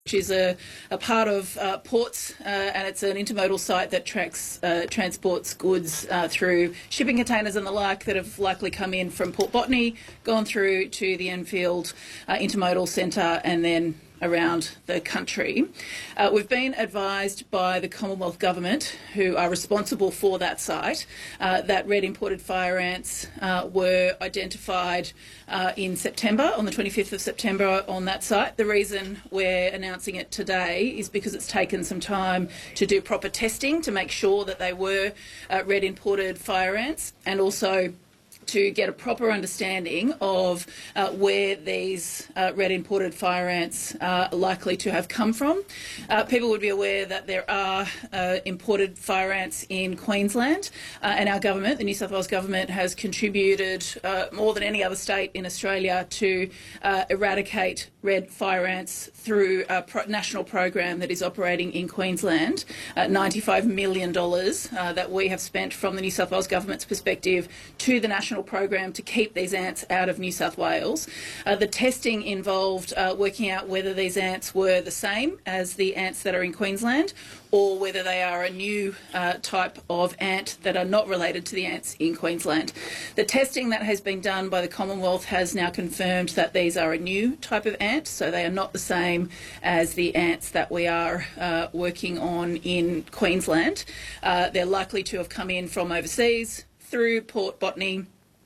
which is a part of ports, and it's an intermodal site that transports goods through shipping containers and the like that have likely come in from Port Botany, gone through to the Enfield Intermodal Centre and then around the country. We've been advised by the Commonwealth Government, who are responsible for that site, that red imported fire ants were identified in September, on the 25th of September on that site. The reason we're announcing it today is because it's taken some time to do proper testing to make sure that they were red imported fire ants, and also to get a proper understanding of where these red imported fire ants are likely to have come from. People would be aware that there are imported fire ants in Queensland, and our government, the New South Wales government, has contributed more than any other state in Australia to eradicate red fire ants through a national program that is operating in Queensland. $95 million that we have spent from the New South Wales government's perspective to the national program to keep these ants out of New South Wales. The testing involved working out whether these ants were the same as the ants that are in Queensland, or whether they are a new type of ant that are not related to the ants in Queensland. The testing that has been done by the Commonwealth has now confirmed that these are a new type of ant, so they are not the same as the ants that we are working on in Queensland. They're likely to have come in from overseas through Port Botany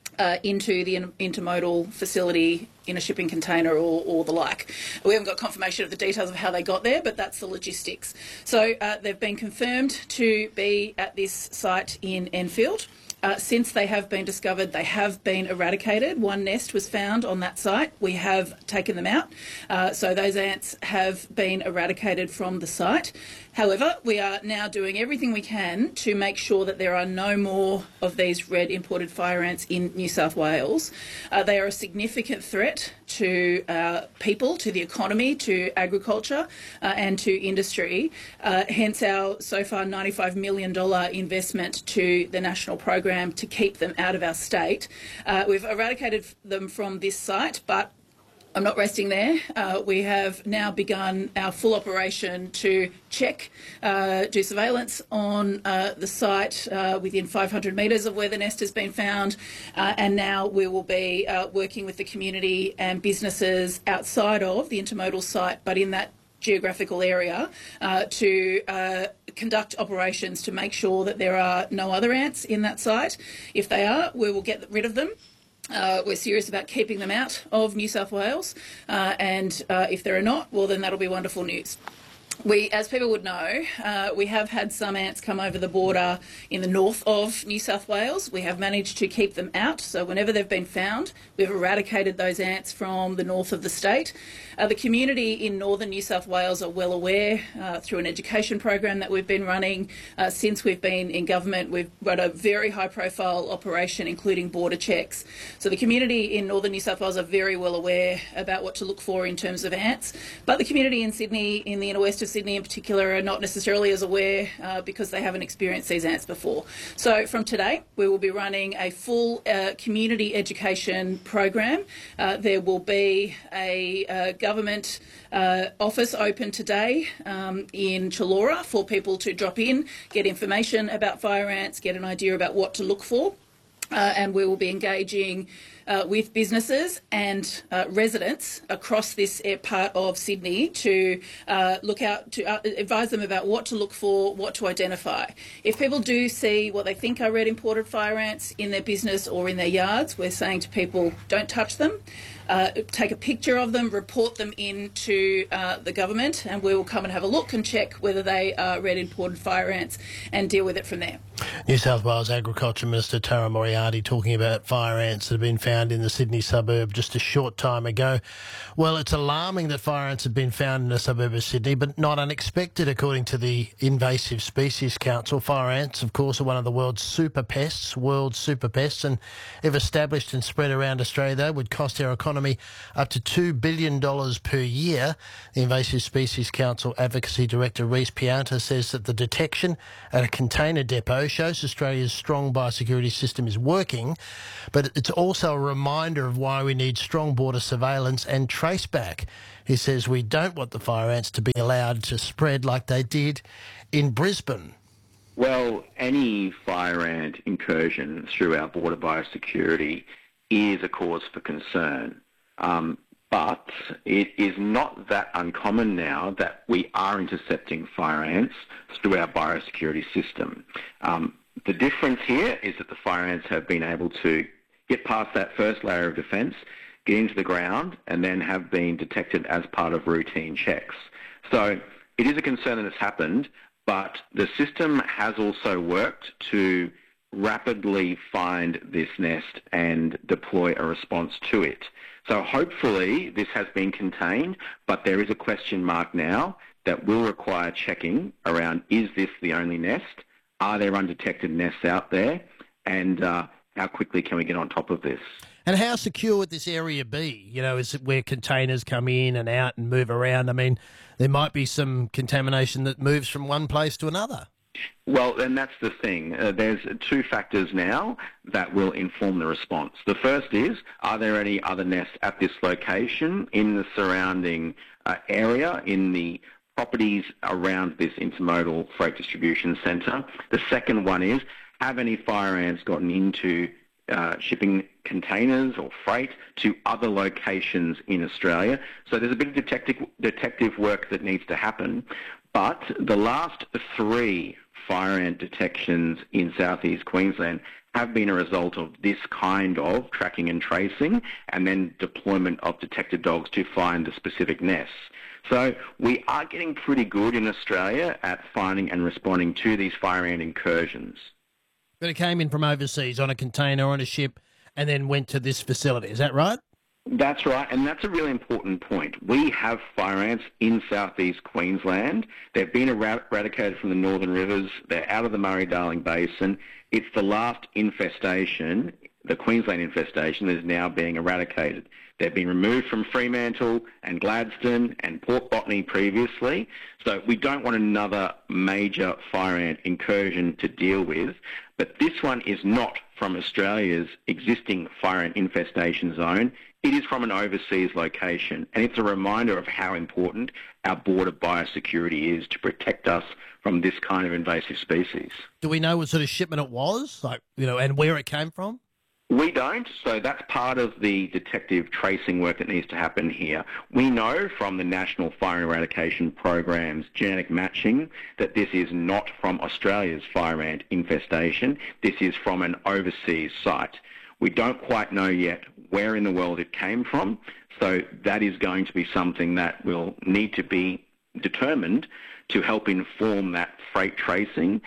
into the intermodal facility in a shipping container or the like. We haven't got confirmation of the details of how they got there, but that's the logistics. So they've been confirmed to be at this site in Enfield. Since they have been discovered, they have been eradicated. One nest was found on that site. We have taken them out. So those ants have been eradicated from the site. However, we are now doing everything we can to make sure that there are no more of these red imported fire ants in New South Wales. They are a significant threat to people, to the economy, to agriculture and to industry. Hence our so far $95 million investment to the national program to keep them out of our state. We've eradicated them from this site, but I'm not resting there. We have now begun our full operation to check, do surveillance on the site within 500 metres of where the nest has been found, and now we will be working with the community and businesses outside of the intermodal site, but in that geographical area, to conduct operations to make sure that there are no other ants in that site. If they are, we will get rid of them. We're serious about keeping them out of New South Wales, and if there are not, well, then that'll be wonderful news. We, as people would know, we have had some ants come over the border in the north of New South Wales. We have managed to keep them out, so whenever they've been found, we've eradicated those ants from the north of the state. The community in northern New South Wales are well aware through an education program that we've been running since we've been in government. We've run a very high-profile operation, including border checks. So the community in northern New South Wales are very well aware about what to look for in terms of ants, but the community in Sydney, in the inner west of Sydney in particular, are not necessarily as aware because they haven't experienced these ants before. So from today, we will be running a full community education program. There will be a government office open today in Chullora for people to drop in, get information about fire ants, get an idea about what to look for, and we will be engaging with businesses and residents across this part of Sydney to look out, to advise them about what to look for, what to identify. If people do see what they think are red imported fire ants in their business or in their yards, we're saying to people, don't touch them. Take a picture of them, report them into the government, and we will come and have a look and check whether they are red imported fire ants and deal with it from there. New South Wales Agriculture Minister Tara Moriarty talking about fire ants that have been found in the Sydney suburb just a short time ago. Well, it's alarming that fire ants have been found in a suburb of Sydney, but not unexpected according to the Invasive Species Council. Fire ants, of course, are one of the world's super pests, and if established and spread around Australia, they would cost our economy up to $2 billion per year. The Invasive Species Council Advocacy Director Rhys Pianta says that the detection at a container depot shows knows Australia's strong biosecurity system is working, but it's also a reminder of why we need strong border surveillance and traceback. He says we don't want the fire ants to be allowed to spread like they did in Brisbane. Well, any fire ant incursion through our border biosecurity is a cause for concern. But it is not that uncommon now that we are intercepting fire ants through our biosecurity system. The difference here is that the fire ants have been able to get past that first layer of defence, get into the ground, and then have been detected as part of routine checks. So it is a concern that has happened, but the system has also worked to rapidly find this nest and deploy a response to it. So hopefully this has been contained, but there is a question mark now that will require checking around, is this the only nest? Are there undetected nests out there? And how quickly can we get on top of this? And how secure would this area be? You know, is it where containers come in and out and move around? I mean, there might be some contamination that moves from one place to another. Well, and that's the thing. There's two factors now that will inform the response. The first is, are there any other nests at this location in the surrounding area, in the properties around this intermodal freight distribution centre? The second one is, have any fire ants gotten into shipping containers or freight to other locations in Australia? So there's a bit of detective work that needs to happen. But the last 3 fire ant detections in southeast Queensland have been a result of this kind of tracking and tracing and then deployment of detector dogs to find the specific nests. So we are getting pretty good in Australia at finding and responding to these fire ant incursions. But it came in from overseas on a container, on a ship, and then went to this facility. Is that right? That's right, and that's a really important point. We have fire ants in southeast Queensland. They've been eradicated from the northern rivers. They're out of the Murray-Darling Basin. It's the last infestation, the Queensland infestation, that is now being eradicated. They've been removed from Fremantle and Gladstone and Port Botany previously, so we don't want another major fire ant incursion to deal with. But this one is not from Australia's existing fire ant infestation zone. It is from an overseas location, and it's a reminder of how important our border biosecurity is to protect us from this kind of invasive species. Do we know what sort of shipment it was, and where it came from? We don't, so that's part of the detective tracing work that needs to happen here. We know from the National Fire Eradication Program's genetic matching that this is not from Australia's fire ant infestation. This is from an overseas site. We don't quite know yet where in the world it came from, so that is going to be something that will need to be determined to help inform that freight tracing.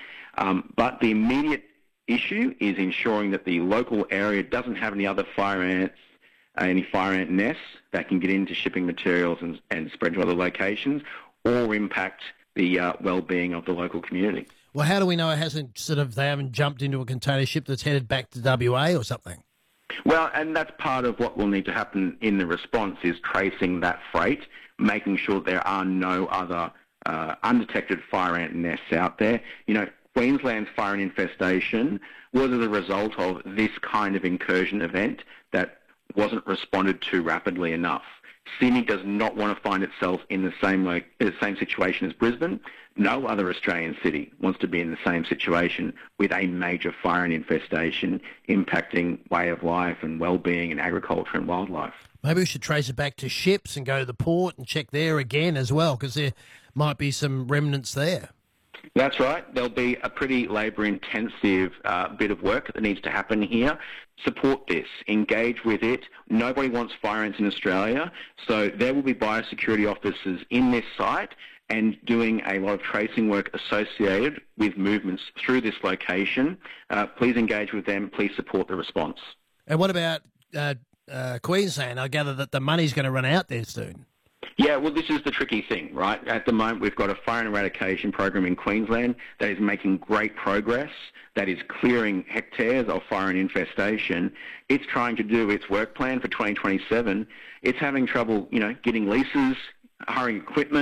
But the immediate issue is ensuring that the local area doesn't have any other fire ants, any fire ant nests that can get into shipping materials and spread to other locations or impact the well-being of the local community. Well, how do we know they haven't jumped into a container ship that's headed back to WA or something? Well, and that's part of what will need to happen in the response is tracing that freight, making sure there are no other undetected fire ant nests out there. You know, Queensland's fire ant infestation was as a result of this kind of incursion event that wasn't responded to rapidly enough. Sydney does not want to find itself in the same situation as Brisbane. No other Australian city wants to be in the same situation with a major fire ant infestation impacting way of life and well-being and agriculture and wildlife. Maybe we should trace it back to ships and go to the port and check there again as well, because there might be some remnants there. That's right. There'll be a pretty labour-intensive bit of work that needs to happen here. Support this. Engage with it. Nobody wants fire ants in Australia, so there will be biosecurity officers in this site and doing a lot of tracing work associated with movements through this location. Please engage with them. Please support the response. And what about Queensland? I gather that the money's going to run out there soon. Yeah, well, this is the tricky thing, right? At the moment, we've got a fire and eradication program in Queensland that is making great progress, that is clearing hectares of fire and infestation. It's trying to do its work plan for 2027. It's having trouble, getting leases, hiring equipment,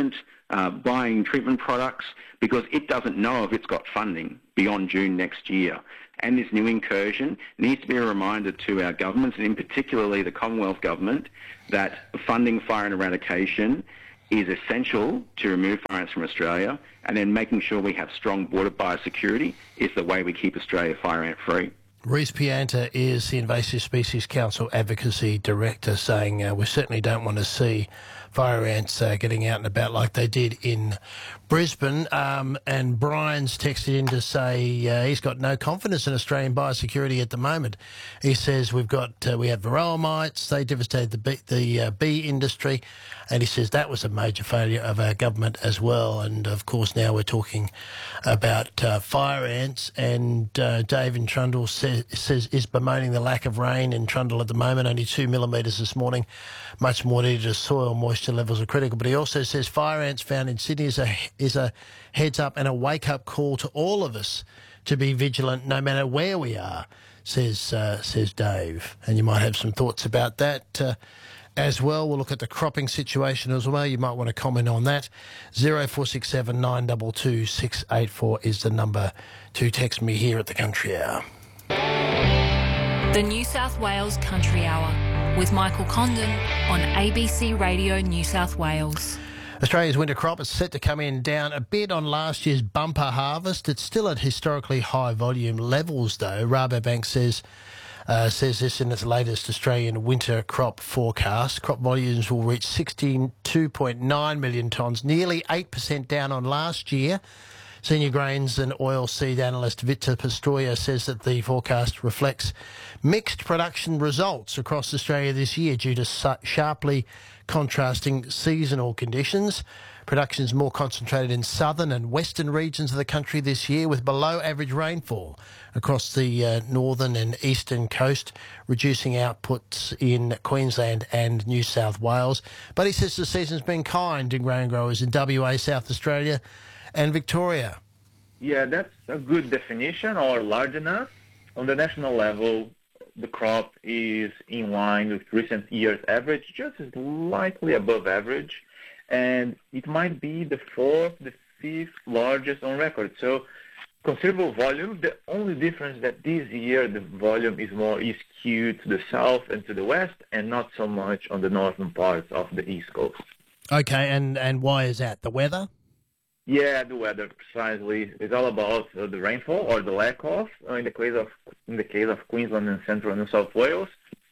buying treatment products, because it doesn't know if it's got funding beyond June next year. And this new incursion needs to be a reminder to our governments, and in particularly the Commonwealth Government, that funding fire ant eradication is essential to remove fire ants from Australia, and then making sure we have strong border biosecurity is the way we keep Australia fire ant free. Rhys Pianta is the Invasive Species Council Advocacy Director, saying we certainly don't want to see fire ants getting out and about like they did in Brisbane. And Brian's texted in to say he's got no confidence in Australian biosecurity at the moment. He says we have varroa mites, they devastated the bee industry, and he says that was a major failure of our government as well. And of course now we're talking about fire ants, and Dave in Trundle says is bemoaning the lack of rain in Trundle at the moment, only 2 millimetres this morning. Much more needed as soil moisture levels are critical. But he also says fire ants found in Sydney is a heads up and a wake up call to all of us to be vigilant no matter where we are, says Dave. And you might have some thoughts about that as well. We'll look at the cropping situation as well. You might want to comment on that. 0467 922 684 is the number to text me here at the Country Hour. The New South Wales Country Hour with Michael Condon on ABC Radio New South Wales. Australia's winter crop is set to come in down a bit on last year's bumper harvest. It's still at historically high volume levels, though. Rabobank says this in its latest Australian winter crop forecast. Crop volumes will reach 62.9 million tonnes, nearly 8% down on last year. Senior grains and oilseed analyst Victor Pistoia says that the forecast reflects mixed production results across Australia this year due to sharply contrasting seasonal conditions. Production is more concentrated in southern and western regions of the country this year, with below average rainfall across the northern and eastern coast, reducing outputs in Queensland and New South Wales. But he says the season's been kind to grain growers in WA, South Australia and Victoria. Yeah, that's a good definition, or large enough. On the national level, the crop is in line with recent years' average, just slightly above average, and it might be the fifth largest on record. So considerable volume. The only difference that this year the volume is skewed to the south and to the west, and not so much on the northern parts of the east coast. Okay, and why is that? The weather? Yeah, the weather precisely. It's all about the rainfall or the lack of. In the case of Queensland and Central and South Wales,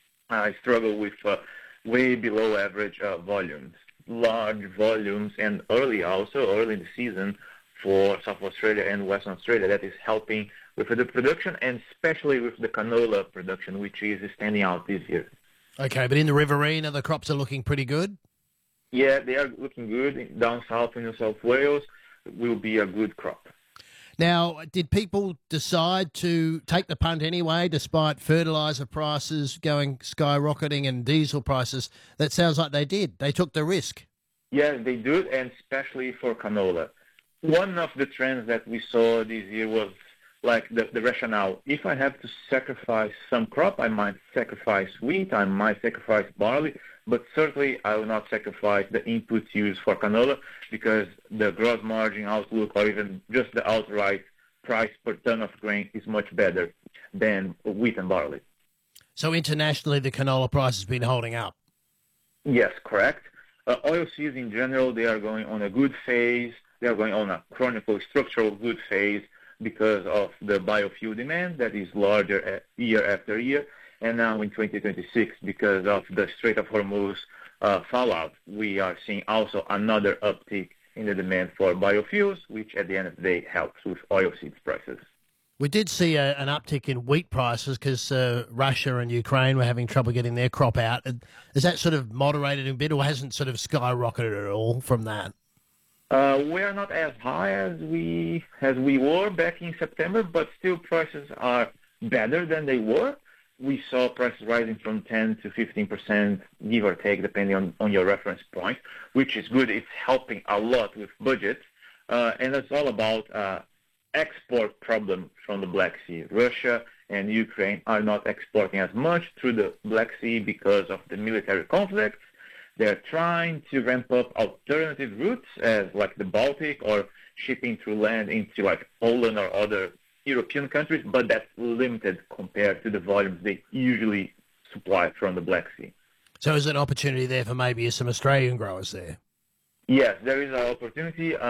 I struggle with way below average volumes, large volumes, and early in the season for South Australia and Western Australia. That is helping with the production, and especially with the canola production, which is standing out this year. Okay, but in the Riverina, the crops are looking pretty good? Yeah, they are looking good. Down south in New South Wales will be a good crop. Now, did people decide to take the punt anyway, despite fertiliser prices going skyrocketing and diesel prices? That sounds like they did. They took the risk. Yeah, they do, and especially for canola. One of the trends that we saw this year was like the rationale. If I have to sacrifice some crop, I might sacrifice wheat, I might sacrifice barley, but certainly I will not sacrifice the inputs used for canola, because the gross margin outlook, or even just the outright price per ton of grain, is much better than wheat and barley. So internationally, the canola price has been holding up? Yes, correct. Oilseeds in general, they are going on a good phase. They are going on a chronic structural good phase because of the biofuel demand that is larger year after year. And now in 2026, because of the Strait of Hormuz fallout, we are seeing also another uptick in the demand for biofuels, which at the end of the day helps with oilseeds prices. We did see an uptick in wheat prices because Russia and Ukraine were having trouble getting their crop out. Has that sort of moderated a bit, or hasn't sort of skyrocketed at all from that? We are not as high as we were back in September, but still prices are better than they were. We saw prices rising from 10 to 15%, give or take, depending on your reference point, which is good. It's helping a lot with budgets, and it's all about export problem from the Black Sea. Russia and Ukraine are not exporting as much through the Black Sea because of the military conflict. They're trying to ramp up alternative routes as like the Baltic or shipping through land into like Poland or other European countries, but that's limited compared to the volumes they usually supply from the Black Sea. So is there an opportunity there for maybe some Australian growers there? Yes, there is an opportunity.